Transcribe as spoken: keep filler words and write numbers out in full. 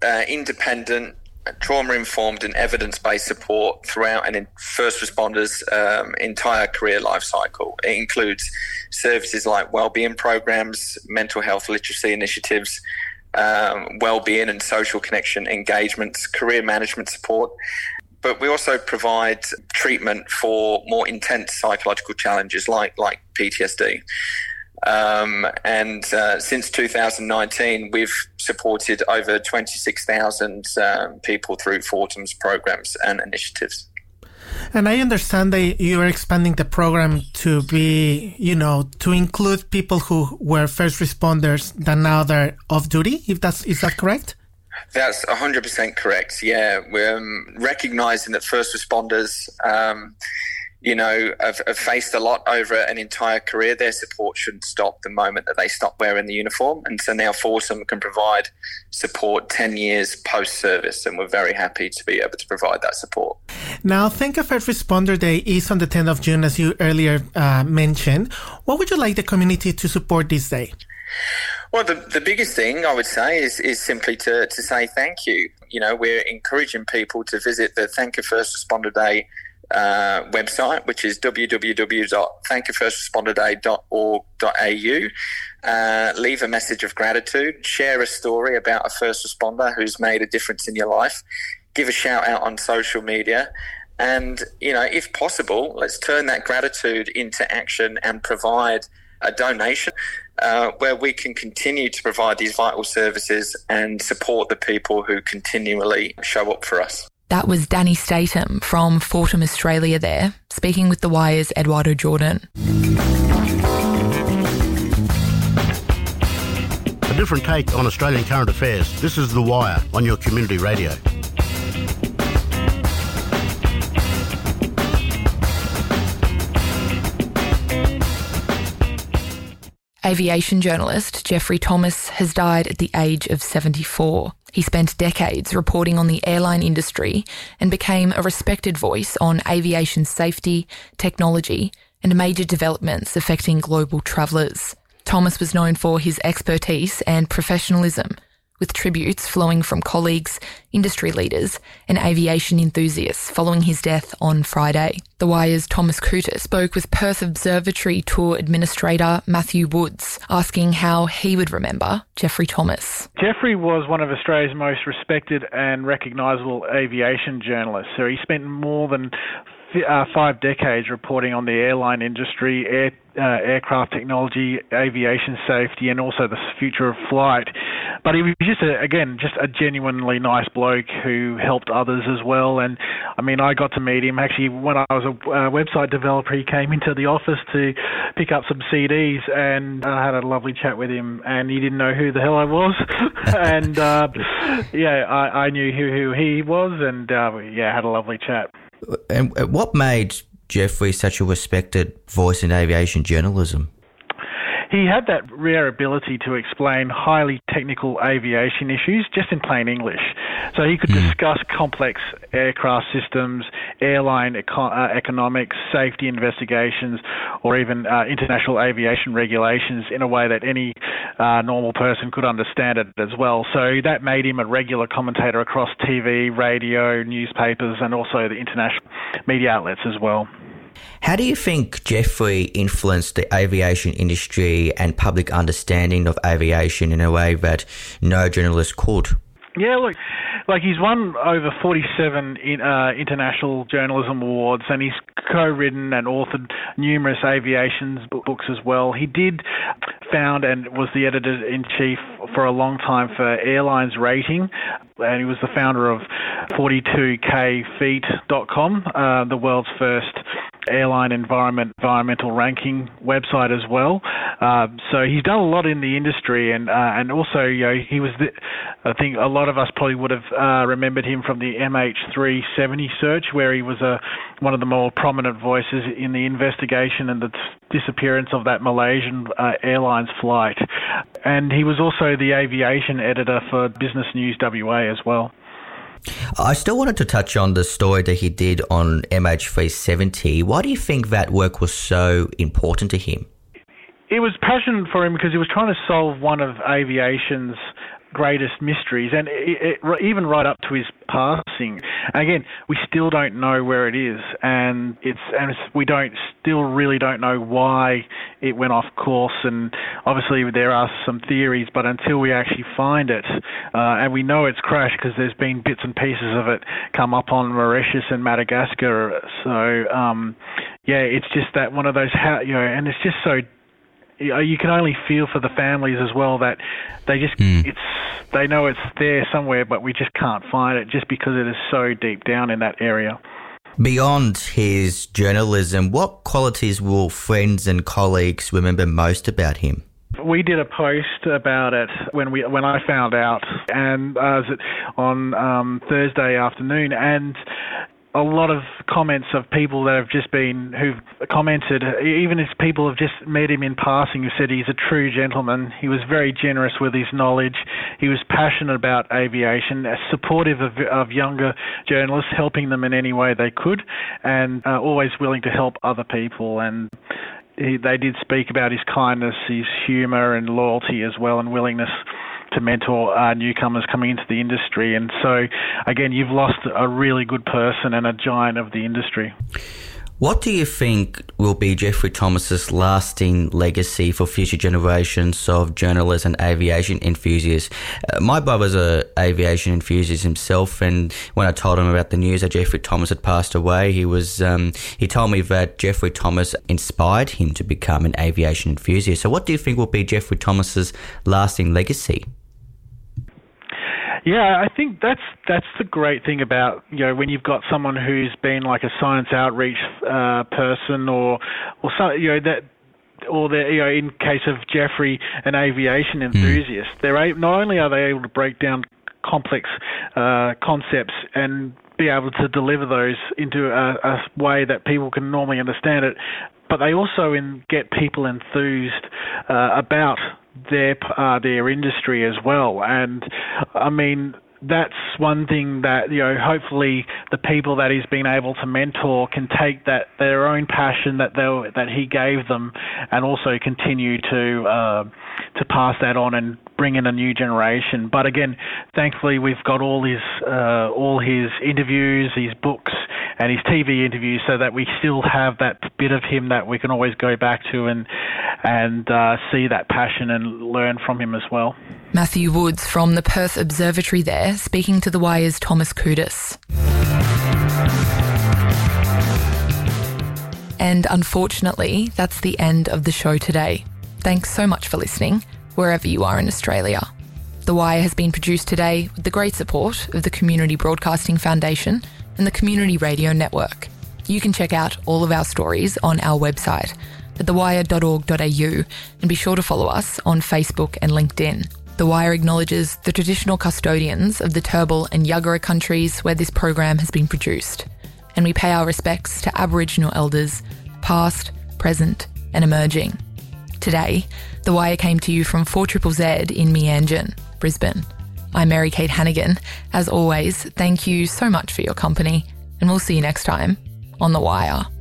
uh, independent, trauma-informed and evidence-based support throughout an first responders' um, entire career life cycle. It includes services like wellbeing programs, mental health literacy initiatives, um, wellbeing and social connection engagements, career management support. But we also provide treatment for more intense psychological challenges like, like P T S D. Um, and uh, since two thousand nineteen, we've supported over twenty-six thousand um, people through Fortum's programs and initiatives. And I understand that you're expanding the program to be, you know, to include people who were first responders that now they're off duty. If that's is that correct? That's one hundred percent correct. Yeah, we're um, recognising that first responders. Um, you know, have, have faced a lot over an entire career. Their support shouldn't stop the moment that they stop wearing the uniform. And so now Fortum can provide support ten years post-service, and we're very happy to be able to provide that support. Now, Thank a First Responder Day is on the tenth of June, as you earlier uh, mentioned. What would you like the community to support this day? Well, the, the biggest thing I would say is is simply to, to say thank you. You know, we're encouraging people to visit the Thank a First Responder Day Uh, website, which is w w w dot thank a first responder day dot org dot a u. Uh, leave a message of gratitude, share a story about a first responder who's made a difference in your life, give a shout out on social media, and, you know, if possible, let's turn that gratitude into action and provide a donation uh, where we can continue to provide these vital services and support the people who continually show up for us. That was Danny Statham from Fortum Australia there, speaking with The Wire's Eduardo Jordan. A different take on Australian current affairs. This is The Wire on your community radio. Aviation journalist Geoffrey Thomas has died at the age of seventy-four. He spent decades reporting on the airline industry and became a respected voice on aviation safety, technology, and major developments affecting global travellers. Thomas was known for his expertise and professionalism, with tributes flowing from colleagues, industry leaders and aviation enthusiasts following his death on Friday. The Wire's Thomas Cooter spoke with Perth Observatory Tour Administrator Matthew Woods, asking how he would remember Geoffrey Thomas. Geoffrey was one of Australia's most respected and recognisable aviation journalists. So he spent more than Uh, five decades reporting on the airline industry, air, uh, aircraft technology, aviation safety, and also the future of flight. But he was just, a, again, just a genuinely nice bloke who helped others as well. And, I mean, I got to meet him. Actually, when I was a uh, website developer, he came into the office to pick up some C Ds, and I had a lovely chat with him, and he didn't know who the hell I was. and, uh, yeah, I, I knew who, who he was, and, uh, yeah, had a lovely chat. And what made Geoffrey such a respected voice in aviation journalism? He had that rare ability to explain highly technical aviation issues just in plain English. So he could mm. discuss complex aircraft systems, airline eco- uh, economics, safety investigations, or even uh, international aviation regulations in a way that any uh, normal person could understand it as well. So that made him a regular commentator across T V, radio, newspapers, and also the international media outlets as well. How do you think Geoffrey influenced the aviation industry and public understanding of aviation in a way that no journalist could? Yeah, look, like he's won over forty-seven in, uh, international journalism awards, and he's co-written and authored numerous aviation books as well. He did found and was the editor-in-chief for a long time for Airlines Rating, and he was the founder of forty-two k feet dot com, uh, the world's first airline environment environmental ranking website as well. Uh, so he's done a lot in the industry, and uh, and also, you know, he was the, I think a lot of us probably would have uh, remembered him from the M H three seventy search, where he was a one of the more prominent voices in the investigation and the t- disappearance of that Malaysian uh, Airlines flight. And he was also the aviation editor for Business News W A as well. I still wanted to touch on the story that he did on M H three seventy. Why do you think that work was so important to him? It was passion for him because he was trying to solve one of aviation's greatest mysteries, and it, it, even right up to his passing. Again, we still don't know where it is, and it's and it's, we don't still really don't know why it went off course. And obviously there are some theories, but until we actually find it, uh, and we know it's crashed because there's been bits and pieces of it come up on Mauritius and Madagascar. So um, yeah, it's just that one of those, you know, and it's just so. You can only feel for the families as well that they just mm. it's they know it's there somewhere, but we just can't find it just because it is so deep down in that area. Beyond his journalism, what qualities will friends and colleagues remember most about him? We did a post about it when we when I found out, and uh, on um, Thursday afternoon, and a lot of comments of people that have just been, who've commented, even if people have just met him in passing, who said he's a true gentleman. He was very generous with his knowledge. He was passionate about aviation, supportive of, of younger journalists, helping them in any way they could, and uh, always willing to help other people. And he, they did speak about his kindness, his humour and loyalty as well, and willingness to mentor uh, newcomers coming into the industry. And so, again, you've lost a really good person and a giant of the industry. What do you think will be Geoffrey Thomas's lasting legacy for future generations of journalists and aviation enthusiasts? Uh, my brother's an aviation enthusiast himself, and when I told him about the news that Geoffrey Thomas had passed away, he was um, he told me that Geoffrey Thomas inspired him to become an aviation enthusiast. So what do you think will be Geoffrey Thomas's lasting legacy? Yeah, I think that's that's the great thing about, you know, when you've got someone who's been like a science outreach uh, person, or or some, you know, that, or the, you know, in case of Geoffrey, an aviation enthusiast. Mm. They're a, not only are they able to break down complex uh, concepts and be able to deliver those into a, a way that people can normally understand it, but they also in, get people enthused uh, about their uh, their industry as well. And I mean, that's one thing that, you know, hopefully the people that he's been able to mentor can take that their own passion that they that he gave them, and also continue to uh, to pass that on and bring in a new generation. But again, thankfully we've got all his uh, all his interviews, his books, and his T V interviews, so that we still have that bit of him that we can always go back to and and uh, see that passion and learn from him as well. Matthew Woods from the Perth Observatory there, speaking to The Wire's Thomas Koudis. And unfortunately, that's the end of the show today. Thanks so much for listening, wherever you are in Australia. The Wire has been produced today with the great support of the Community Broadcasting Foundation and the Community Radio Network. You can check out all of our stories on our website at the wire dot org dot a u, and be sure to follow us on Facebook and LinkedIn. The Wire acknowledges the traditional custodians of the Turrbal and Yuggera countries where this program has been produced, and we pay our respects to Aboriginal elders, past, present and emerging. Today, The Wire came to you from four Z Z Z in Meanjin, Brisbane. I'm Mary Kate Hannigan. As always, thank you so much for your company, and we'll see you next time on The Wire.